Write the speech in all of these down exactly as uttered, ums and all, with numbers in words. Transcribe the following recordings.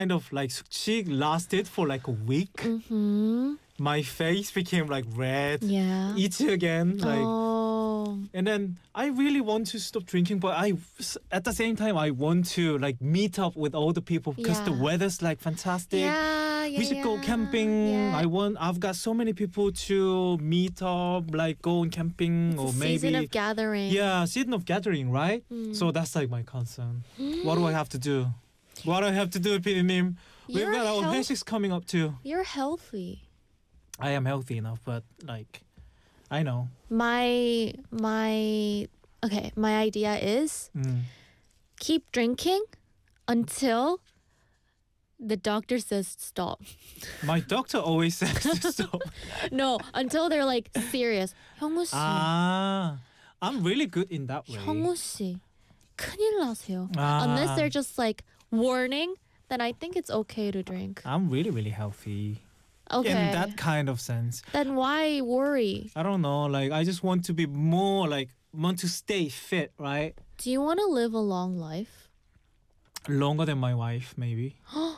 kind of like she lasted for like a week. Mm-hmm. My face became like red, Yeah. itchy again, like. Oh. And then I really want to stop drinking, but I, at the same time, I want to like meet up with all the people because the Yeah. weather's like fantastic. Yeah, yeah, We should go yeah. camping. Yeah. I want. I've got so many people to meet up, like go on camping It's or a maybe. season of gathering. Yeah, season of gathering, right? Mm. So that's like my concern. What do I have to do? What do I have to do, 피디님? We've You're got our health- 회식's coming up too. You're healthy. I am healthy enough, but like, I know. My my okay, my idea is Mm. keep drinking until the doctor says stop. My doctor always says to stop. No, until they're like serious. 형우 씨. Ah, I'm really good in that way. 형우 씨. 큰일 나세요. Ah. Unless they're just like warning, then I think it's okay to drink. I'm really, really healthy. Okay. In that kind of sense. Then why worry? I don't know. Like, I just want to be more like, want to stay fit, right? Do you want to live a long life? Longer than my wife, maybe.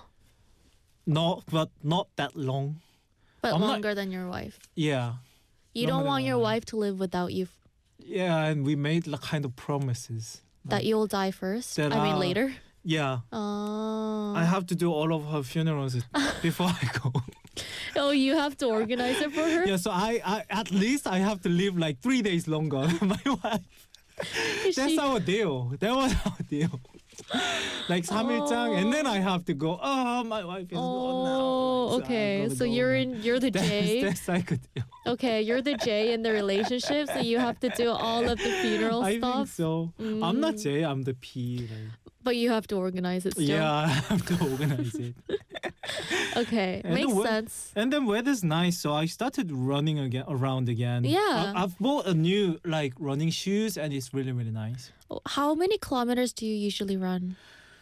Not, but not that long. But I'm not- longer than your wife. Yeah. You Longer don't than want my your wife. wife to live without you, f- Yeah, and we made like kind of promises. that you'll die first. That I mean are- later. Yeah. Oh. I have to do all of her funerals before I go. Oh, you have to organize it for her? Yeah, so I, I at least I have to live like three days longer than my wife. Is That's she- our deal. That was our deal. Like 삼 일장, and then I have to go. Oh, my wife is gone now. Oh, So I okay. gotta So go. you're in you're the That's, J. that's like a deal. Okay, you're the J in the relationship, so you have to do all of the funeral I think stuff. so. I'm not Mm. J. I'm the P. Like. But you have to organize it still. Yeah, I have to organize it. Okay, And makes the we- sense. And then weather's nice, so I started running again around again. Yeah. I, I've bought a new like running shoes, and it's really really nice. How many kilometers do you usually run?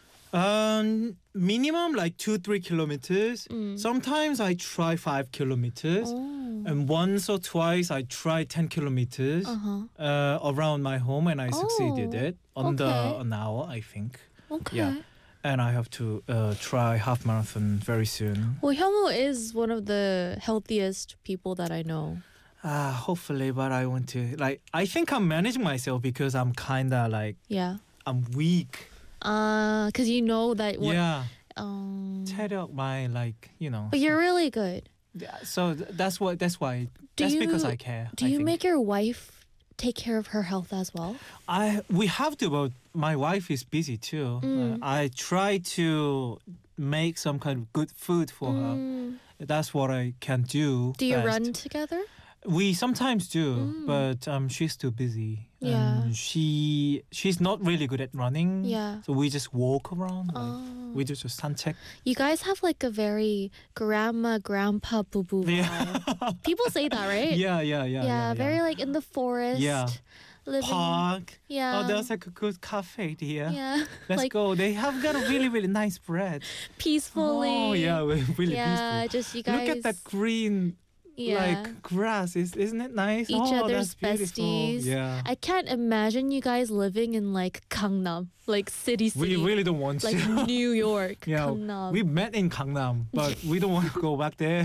Um, minimum like two three kilometers. Mm. Sometimes I try five kilometers, Oh. and once or twice I try ten kilometers Uh-huh. uh, around my home, and I succeeded Oh, it under okay. an hour, I think. Okay. Yeah. And I have to uh, try half marathon very soon. Well, Hyungwoo is one of the healthiest people that I know. Ah, hopefully, but I want to like. I think I'm managing myself because I'm kinda like Yeah. I'm weak. Uh, cause you know that. What, Yeah, Um. 체력 my like you know. But you're really good. Yeah, so th- that's what that's why Do that's you- because I care. Do I you think. make your wife take care of her health as well? I we have to, but my wife is busy too. Mm. Uh, I try to make some kind of good food for her. Mm. That's what I can do. Do you best. run together? We sometimes do, Mm. but um, she's too busy. Yeah. Um, she she's not really good at running. Yeah. So we just walk around. Like, Oh. we do just 산책. You guys have like a very grandma, grandpa, boo boo vibe. Yeah. People say that, right? yeah, yeah, yeah, yeah, very like in the forest. Yeah. Living. Park. Yeah. Oh, there's like a good cafe here. Yeah. Let's like go. They have got a really, really nice bread. peacefully. Oh, yeah, really Yeah, peaceful. just you guys. Look at that green, Yeah. like grass. Is isn't it nice? Each oh, other's that's beautiful. besties. Yeah. I can't imagine you guys living in like Gangnam, like city We city. really don't want like to. New York, Yeah, Gangnam. we met in Gangnam, but we don't want to go back there.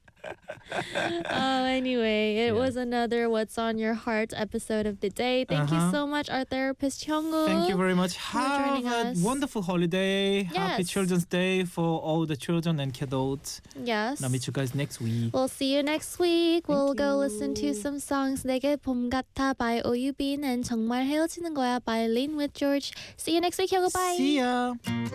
Oh, anyway, it Yeah. was another What's on Your Heart episode of the day. Thank you Uh-huh. so much, our therapist Hyungwoo. Thank you very much. for Have joining a us. wonderful holiday. Happy Yes. Children's Day for all the children and kiddos. Yes. I'll meet you guys next week. We'll see you next week. we'll Thank go you. listen to some songs. 내게 봄 같아 by 오유빈 and 정말 헤어지는 거야 by Lin with George. See you next week, Hyungwoo. Bye. See ya.